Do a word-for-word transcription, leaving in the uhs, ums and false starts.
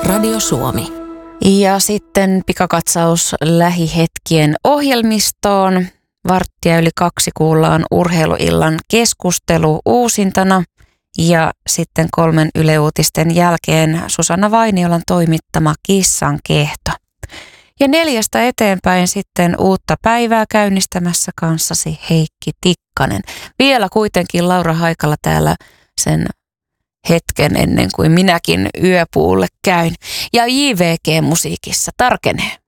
Radio Suomi. Ja sitten pikakatsaus lähihetkien ohjelmistoon. Varttia yli kaksi kuullaan urheiluillan keskustelu uusintana. Ja sitten kolmen Yle Uutisten jälkeen Susanna Vainiolan toimittama Kissan kehto. Ja neljästä eteenpäin sitten uutta päivää käynnistämässä kanssasi Heikki Tikkanen. Vielä kuitenkin Laura Haikala täällä sen hetken ennen kuin minäkin yöpuulle käyn. Ja J V G-musiikissa tarkenee.